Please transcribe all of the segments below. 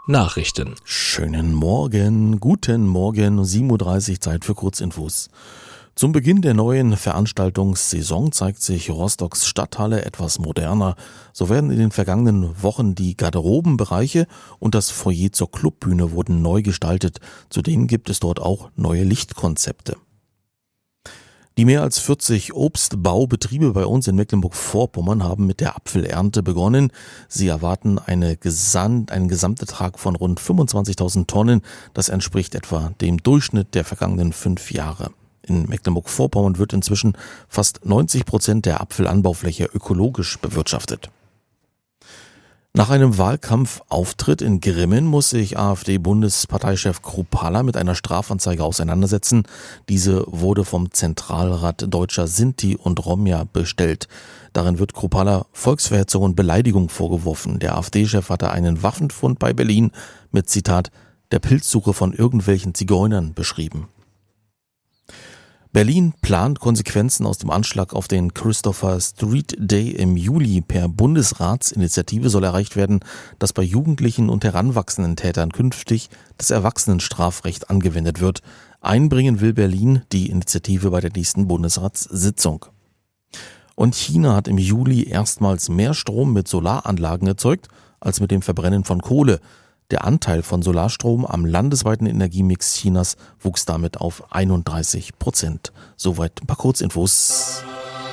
Nachrichten. Schönen Morgen, guten Morgen, 7:30 Uhr, Zeit für Kurzinfos. Zum Beginn der neuen Veranstaltungssaison zeigt sich Rostocks Stadthalle etwas moderner. So werden in den vergangenen Wochen die Garderobenbereiche und das Foyer zur Clubbühne wurden neu gestaltet. Zudem gibt es dort auch neue Lichtkonzepte. Die mehr als 40 Obstbaubetriebe bei uns in Mecklenburg-Vorpommern haben mit der Apfelernte begonnen. Sie erwarten einen Gesamtertrag von rund 25.000 Tonnen. Das entspricht etwa dem Durchschnitt der vergangenen 5 Jahre. In Mecklenburg-Vorpommern wird inzwischen fast 90% der Apfelanbaufläche ökologisch bewirtschaftet. Nach einem Wahlkampfauftritt in Grimmen muss sich AfD-Bundesparteichef Kruppalla mit einer Strafanzeige auseinandersetzen. Diese wurde vom Zentralrat Deutscher Sinti und Romja bestellt. Darin wird Kruppalla Volksverhetzung und Beleidigung vorgeworfen. Der AfD-Chef hatte einen Waffenfund bei Berlin mit Zitat der Pilzsuche von irgendwelchen Zigeunern beschrieben. Berlin plant Konsequenzen aus dem Anschlag auf den Christopher Street Day im Juli. Per Bundesratsinitiative soll erreicht werden, dass bei Jugendlichen und heranwachsenden Tätern künftig das Erwachsenenstrafrecht angewendet wird. Einbringen will Berlin die Initiative bei der nächsten Bundesratssitzung. Und China hat im Juli erstmals mehr Strom mit Solaranlagen erzeugt als mit dem Verbrennen von Kohle. Der Anteil von Solarstrom am landesweiten Energiemix Chinas wuchs damit auf 31%. Soweit ein paar Kurzinfos.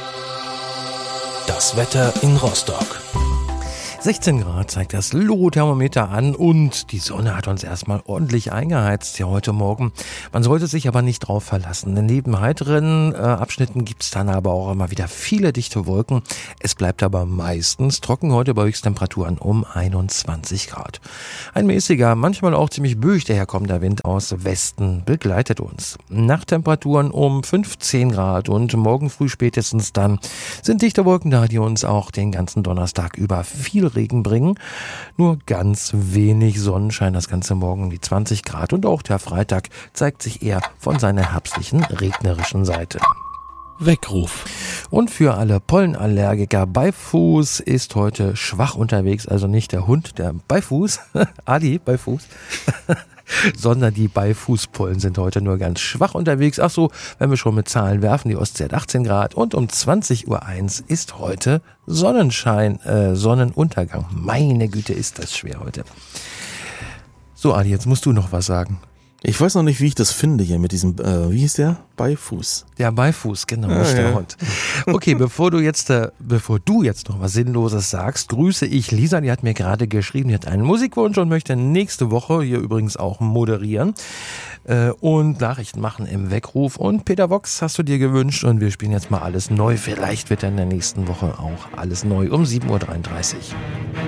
Das Wetter in Rostock. 16 Grad zeigt das Low-Thermometer an und die Sonne hat uns erstmal ordentlich eingeheizt hier heute Morgen. Man sollte sich aber nicht drauf verlassen, denn neben heiteren Abschnitten gibt es dann aber auch immer wieder viele dichte Wolken. Es bleibt aber meistens trocken heute bei Höchsttemperaturen um 21 Grad. Ein mäßiger, manchmal auch ziemlich böig daherkommender Wind aus Westen begleitet uns. Nachttemperaturen um 15 Grad und morgen früh spätestens dann sind dichte Wolken da, die uns auch den ganzen Donnerstag über viel Regen bringen. Nur ganz wenig Sonnenschein, das ganze morgen um die 20 Grad und auch der Freitag zeigt sich eher von seiner herbstlichen, regnerischen Seite. Weckruf. Und für alle Pollenallergiker, Beifuß ist heute schwach unterwegs, also nicht der Hund, der Beifuß, Ali Beifuß, sondern die Beifußpollen sind heute nur ganz schwach unterwegs. Ach so, wenn wir schon mit Zahlen werfen, die Ostsee hat 18 Grad und um 20:01 Uhr ist heute Sonnenschein, Sonnenuntergang. Meine Güte, ist das schwer heute. So, Adi, jetzt musst du noch was sagen. Ich weiß noch nicht, wie ich das finde hier mit diesem, wie hieß der? Beifuß. Der Beifuß, genau, ist der Hund. Okay, bevor du jetzt noch was Sinnloses sagst, grüße ich Lisa, die hat mir gerade geschrieben, die hat einen Musikwunsch und möchte nächste Woche hier übrigens auch moderieren und Nachrichten machen im Weckruf. Und Peter Vox hast du dir gewünscht und wir spielen jetzt mal alles neu. Vielleicht wird in der nächsten Woche auch alles neu um 7:33 Uhr.